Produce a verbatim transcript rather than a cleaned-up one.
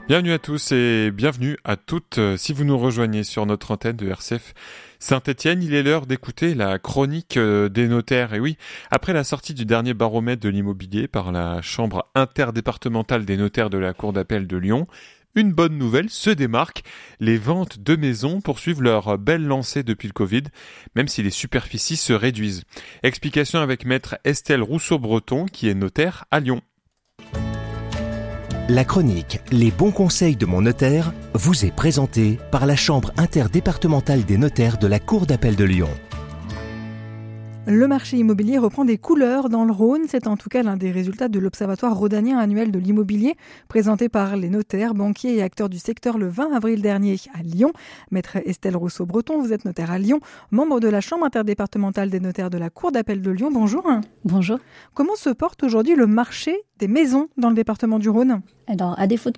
Bienvenue à tous et bienvenue à toutes si vous nous rejoignez sur notre antenne de R C F Saint-Étienne. Il est l'heure d'écouter la chronique des notaires. Et oui, après la sortie du dernier baromètre de l'immobilier par la Chambre interdépartementale des notaires de la Cour d'appel de Lyon, une bonne nouvelle se démarque. Les ventes de maisons poursuivent leur belle lancée depuis le Covid, même si les superficies se réduisent. Explication avec maître Estelle Rousseau-Breton, qui est notaire à Lyon. La chronique « Les bons conseils de mon notaire » vous est présentée par la Chambre interdépartementale des notaires de la Cour d'appel de Lyon. Le marché immobilier reprend des couleurs dans le Rhône. C'est en tout cas l'un des résultats de l'Observatoire rhodanien annuel de l'immobilier présenté par les notaires, banquiers et acteurs du secteur le vingt avril dernier à Lyon. Maître Estelle Rousseau-Breton, vous êtes notaire à Lyon, membre de la Chambre interdépartementale des notaires de la Cour d'appel de Lyon. Bonjour. Bonjour. Comment se porte aujourd'hui le marché des maisons dans le département du Rhône ? Alors, à défaut de